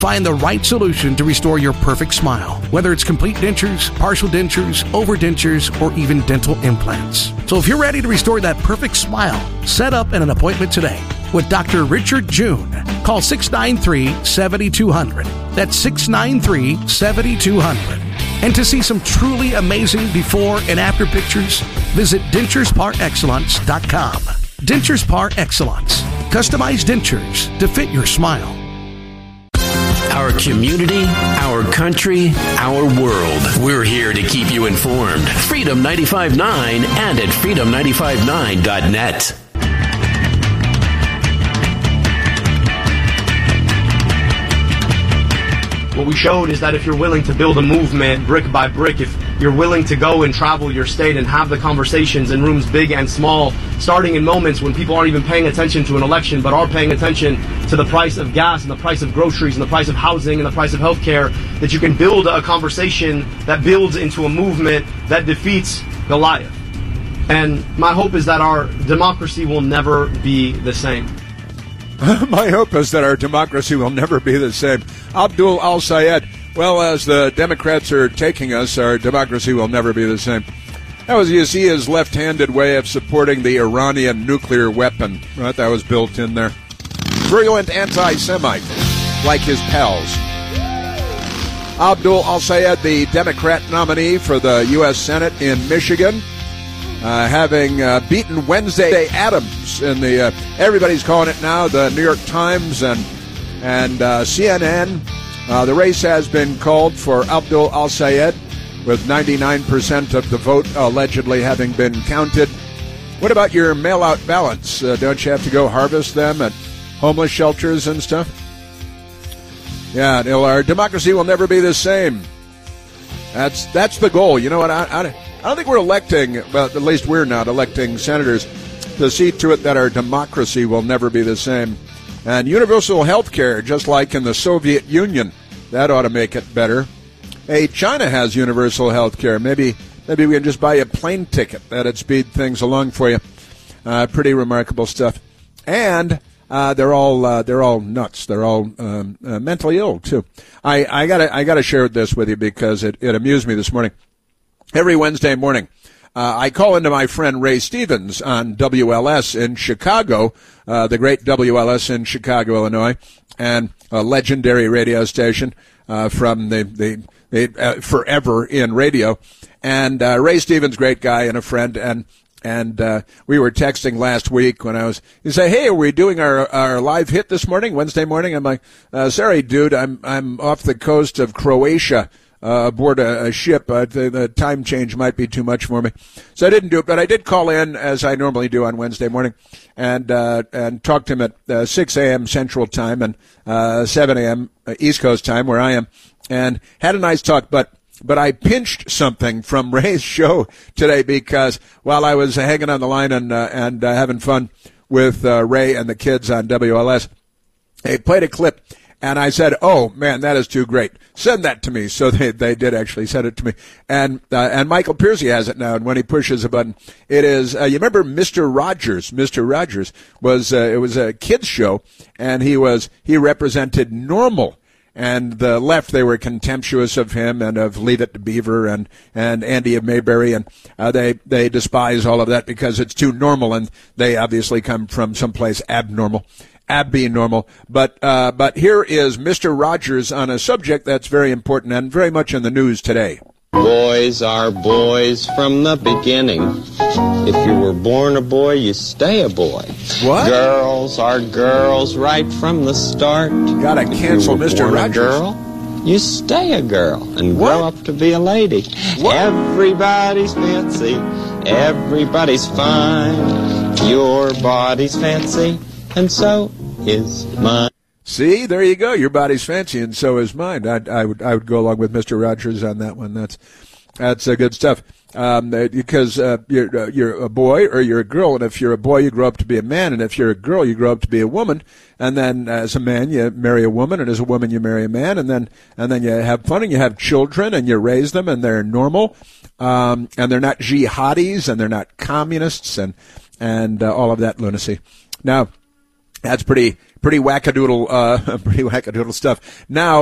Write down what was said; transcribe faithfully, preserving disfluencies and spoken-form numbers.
Find the right solution to restore your perfect smile, whether it's complete dentures, partial dentures, overdentures, or even dental implants. So if you're ready to restore that perfect smile, set up an appointment today with Doctor Richard June. Call six nine three, seven two zero zero. That's six nine three, seven two zero zero. And to see some truly amazing before and after pictures, visit dentures par excellence dot com. Dentures Par Excellence. Customized dentures to fit your smile. Our community, our country, our world. We're here to keep you informed. Freedom ninety-five point nine and at freedom nine five nine dot net. What we showed is that if you're willing to build a movement brick by brick, if you're willing to go and travel your state and have the conversations in rooms big and small, starting in moments when people aren't even paying attention to an election, but are paying attention to the price of gas and the price of groceries and the price of housing and the price of healthcare, that you can build a conversation that builds into a movement that defeats Goliath. And my hope is that our democracy will never be the same. My hope is that our democracy will never be the same. Abdul Al-Sayed, well, as the Democrats are taking us, our democracy will never be the same. That was, you see, his left-handed way of supporting the Iranian nuclear weapon. Right? That was built in there. Virulent anti-Semite, like his pals. Abdul Al-Sayed, the Democrat nominee for the U S Senate in Michigan, Uh, having uh, beaten Wednesday Adams in the, uh, everybody's calling it now, the New York Times and and uh, C N N. Uh, the race has been called for Abdul Al-Sayed, with ninety-nine percent of the vote allegedly having been counted. What about your mail-out ballots? Uh, don't you have to go harvest them at homeless shelters and stuff? Yeah, our democracy will never be the same. That's that's the goal. You know what? I, I, I don't think we're electing, well, at least we're not electing senators to see to it that our democracy will never be the same. And universal health care, just like in the Soviet Union, that ought to make it better. Hey, China has universal health care. Maybe, maybe we can just buy a plane ticket. That'd speed things along for you. Uh, pretty remarkable stuff. And uh, they're all uh, they're all nuts. They're all um, uh, mentally ill too. I, I gotta I gotta share this with you because it, it amused me this morning. Every Wednesday morning, uh, I call into my friend Ray Stevens on W L S in Chicago, uh, the great W L S in Chicago, Illinois, and a legendary radio station uh, from the, the, the uh, forever in radio. And uh, Ray Stevens, great guy and a friend, and and uh, we were texting last week when I was, he said, hey, are we doing our our live hit this morning, Wednesday morning? I'm like, uh, sorry, dude, I'm I'm off the coast of Croatia. Uh, aboard a, a ship. Uh, the, the time change might be too much for me. So I didn't do it, but I did call in, as I normally do on Wednesday morning, and uh, and talk to him at uh, six a.m. Central Time and uh, seven a.m. East Coast Time, where I am, and had a nice talk. But but I pinched something from Ray's show today because while I was hanging on the line and, uh, and uh, having fun with uh, Ray and the kids on W L S, they played a clip. And I said, oh, man, that is too great. Send that to me. So they, they did actually send it to me. And uh, and Michael Piercy has it now. And when he pushes a button, it is, uh, you remember Mister Rogers? Mister Rogers was, uh, it was a kids show. And he was, he represented normal. And the left, they were contemptuous of him and of Leave It to Beaver and, and Andy of Mayberry. And uh, they, they despise all of that because it's too normal. And they obviously come from someplace abnormal. Abby normal, but uh, but here is Mister Rogers on a subject that's very important and very much in the news today. Boys are boys from the beginning. If you were born a boy, you stay a boy. What? Girls are girls right from the start. Gotta cancel Mister Rogers. A girl, you stay a girl and what? grow up to be a lady. What? Everybody's fancy. Everybody's fine. Your body's fancy. And so is mine. See, there you go. Your body's fancy, and so is mine. I, I would, I would go along with Mister Rogers on that one. That's, that's uh, good stuff. Um, because uh, you're, uh, you're a boy or you're a girl, and if you're a boy, you grow up to be a man, and if you're a girl, you grow up to be a woman. And then, as a man, you marry a woman, and as a woman, you marry a man, and then, and then you have fun, and you have children, and you raise them, and they're normal, um, and they're not jihadis, and they're not communists, and and uh, all of that lunacy. Now. That's pretty pretty wackadoodle, uh, pretty wackadoodle stuff. Now,